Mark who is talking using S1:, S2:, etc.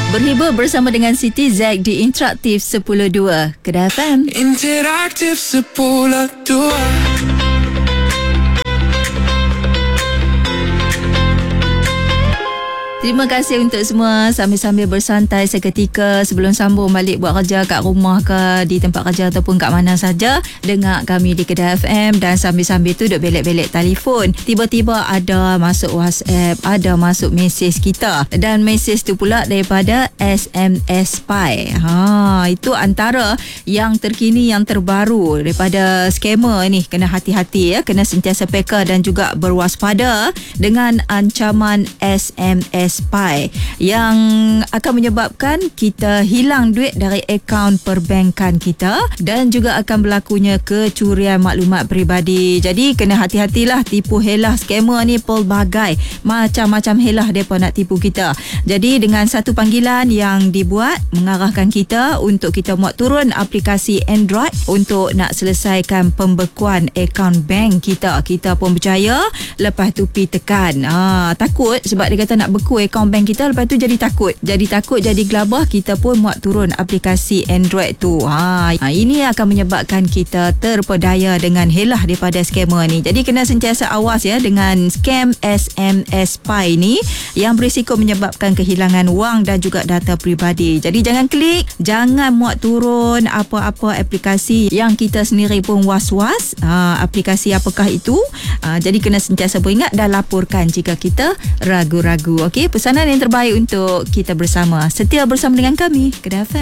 S1: Berhibur bersama dengan Siti Zack di Interaktif 10.2 Kedah FM.
S2: Interaktif 10.2.
S1: Terima kasih untuk semua sambil-sambil bersantai seketika sebelum sambung balik buat kerja kat rumah ke di tempat kerja ataupun kat mana saja. Dengar kami di Kedah FM dan sambil-sambil tu duk belek-belek telefon. Tiba-tiba ada masuk WhatsApp, ada masuk mesej kita dan mesej tu pula daripada SMS Spy. Itu antara yang terkini, yang terbaru daripada scammer ni. Kena hati-hati ya, kena sentiasa peka dan juga berwaspada dengan ancaman SMS Spy yang akan menyebabkan kita hilang duit dari akaun perbankan kita dan juga akan berlakunya kecurian maklumat peribadi. Jadi kena hati-hatilah, tipu helah scammer ni pelbagai macam-macam helah mereka nak tipu kita. Jadi dengan satu panggilan yang dibuat mengarahkan kita untuk kita muat turun aplikasi Android untuk nak selesaikan pembekuan akaun bank kita. Kita pun berjaya, lepas tu pergi tekan. Takut sebab dia kata nak beku akaun bank kita, lepas tu jadi takut, jadi gelabah. Kita pun muat turun aplikasi Android tu. Ini akan menyebabkan kita terpedaya dengan helah daripada scammer ni. Jadi kena sentiasa awas ya dengan scam SMS Spy ni yang berisiko menyebabkan kehilangan wang dan juga data peribadi. Jadi jangan klik, jangan muat turun apa-apa aplikasi yang kita sendiri pun was-was. Aplikasi apakah itu? Jadi kena sentiasa beringat dan laporkan jika kita ragu-ragu. Okey, pesanan yang terbaik untuk kita bersama. Setia bersama dengan kami, Kedah FM.